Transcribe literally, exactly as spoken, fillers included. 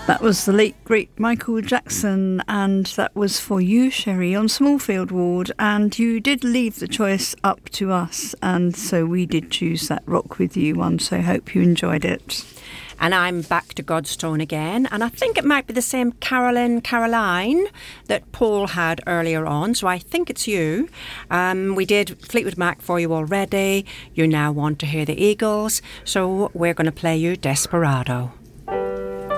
That was the late, great Michael Jackson, and that was for you, Sherry, on Smallfield Ward. And you did leave the choice up to us, and so we did choose that Rock With You one, so I hope you enjoyed it. And I'm back to Godstone again, and I think it might be the same Carolyn, Caroline that Paul had earlier on, so I think it's you. Um, we did Fleetwood Mac for you already. You now want to hear the Eagles, so we're going to play you Desperado.